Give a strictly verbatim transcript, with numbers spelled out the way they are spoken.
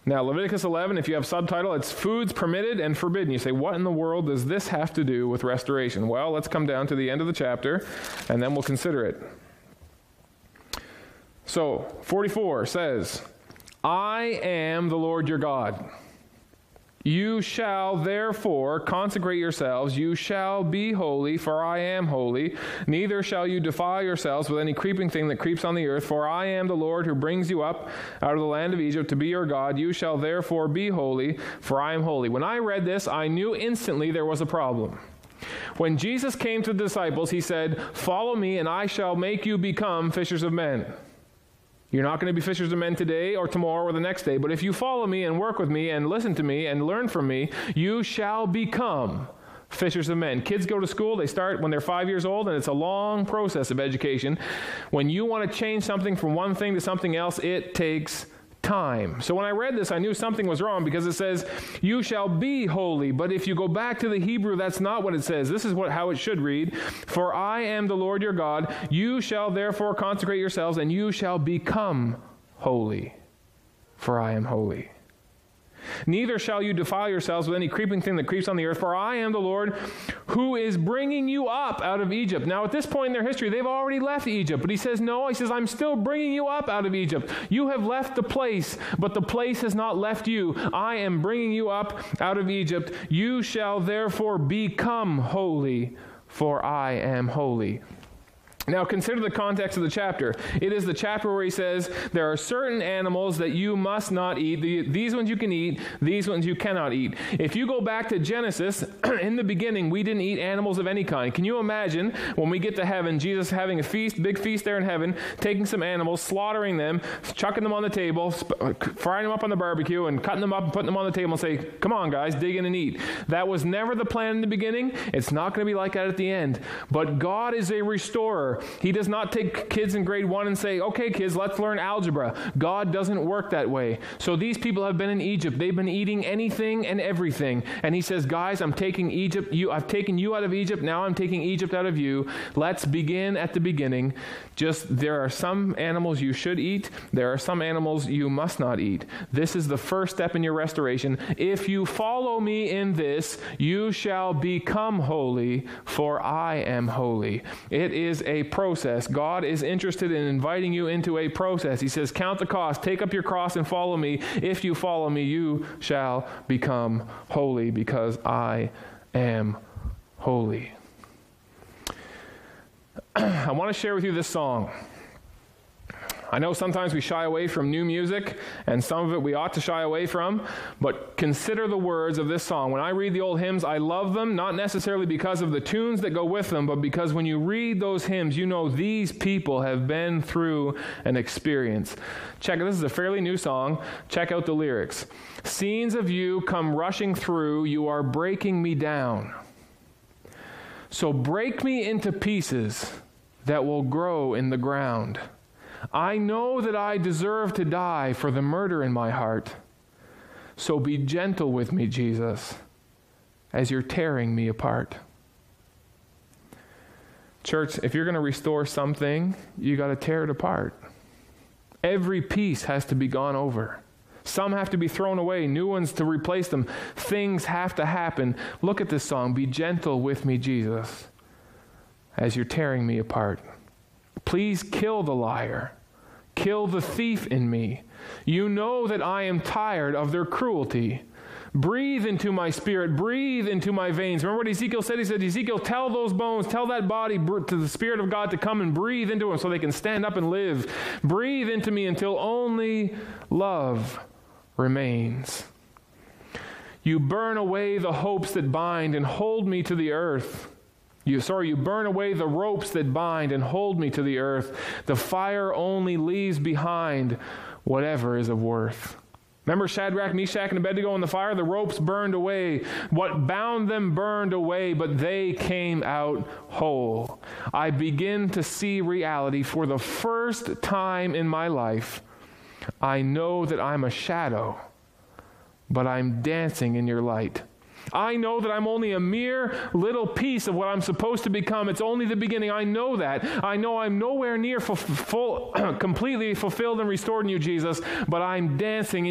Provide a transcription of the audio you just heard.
Now, Leviticus eleven, if you have subtitle, it's foods permitted and forbidden. You say, what in the world does this have to do with restoration? Well, let's come down to the end of the chapter, and then we'll consider it. So, forty-four says, I am the Lord your God. You shall therefore consecrate yourselves, you shall be holy, for I am holy. Neither shall you defile yourselves with any creeping thing that creeps on the earth, for I am the Lord who brings you up out of the land of Egypt to be your God. You shall therefore be holy, for I am holy. When I read this, I knew instantly there was a problem. When Jesus came to the disciples, he said, follow me and I shall make you become fishers of men. You're not going to be fishers of men today or tomorrow or the next day, but if you follow me and work with me and listen to me and learn from me, you shall become fishers of men. Kids go to school, they start when they're five years old, and it's a long process of education. When you want to change something from one thing to something else, it takes time. So when I read this, I knew something was wrong because it says, you shall be holy. But if you go back to the Hebrew, that's not what it says. This is what how it should read. For I am the Lord your God. You shall therefore consecrate yourselves, and you shall become holy. For I am holy. Neither shall you defile yourselves with any creeping thing that creeps on the earth, for I am the Lord who is bringing you up out of Egypt. Now, at this point in their history, they've already left Egypt, but he says, no, he says, I'm still bringing you up out of Egypt. You have left the place, but the place has not left you. I am bringing you up out of Egypt. You shall therefore become holy, for I am holy. Now, consider the context of the chapter. It is the chapter where he says, there are certain animals that you must not eat. The, these ones you can eat, these ones you cannot eat. If you go back to Genesis, in the beginning, we didn't eat animals of any kind. Can you imagine when we get to heaven, Jesus having a feast, big feast there in heaven, taking some animals, slaughtering them, chucking them on the table, frying them up on the barbecue, and cutting them up and putting them on the table and say, come on, guys, dig in and eat. That was never the plan in the beginning. It's not going to be like that at the end. But God is a restorer. He does not take kids in grade one and say, okay, kids, let's learn algebra. God doesn't work that way. So these people have been in Egypt. They've been eating anything and everything. And he says, guys, I'm taking Egypt. You, I've taken you out of Egypt. Now I'm taking Egypt out of you. Let's begin at the beginning. Just there are some animals you should eat. There are some animals you must not eat. This is the first step in your restoration. If you follow me in this, you shall become holy, for I am holy. It is a process. God is interested in inviting you into a process. He says, count the cost, take up your cross and follow me. If you follow me, you shall become holy, because I am holy. I want to share with you this song. I know sometimes we shy away from new music, and some of it we ought to shy away from, but consider the words of this song. When I read the old hymns, I love them, not necessarily because of the tunes that go with them, but because when you read those hymns, you know these people have been through an experience. Check, this is a fairly new song. Check out the lyrics. Scenes of you come rushing through, you are breaking me down. So break me into pieces that will grow in the ground. I know that I deserve to die for the murder in my heart. So be gentle with me, Jesus, as you're tearing me apart. Church, if you're going to restore something, you got to tear it apart. Every piece has to be gone over. Some have to be thrown away, new ones to replace them. Things have to happen. Look at this song, be gentle with me, Jesus, as you're tearing me apart. Please kill the liar. Kill the thief in me. You know that I am tired of their cruelty. Breathe into my spirit. Breathe into my veins. Remember what Ezekiel said? He said, Ezekiel, tell those bones, tell that body to the Spirit of God to come and breathe into them so they can stand up and live. Breathe into me until only love remains. You burn away the hopes that bind and hold me to the earth. You, sorry, you burn away the ropes that bind and hold me to the earth. The fire only leaves behind whatever is of worth. Remember Shadrach, Meshach, and Abednego in the fire? The ropes burned away. What bound them burned away, but they came out whole. I begin to see reality for the first time in my life. I know that I'm a shadow, but I'm dancing in your light. I know that I'm only a mere little piece of what I'm supposed to become. It's only the beginning. I know that. I know I'm nowhere near full, full, completely fulfilled and restored in you, Jesus, but I'm dancing in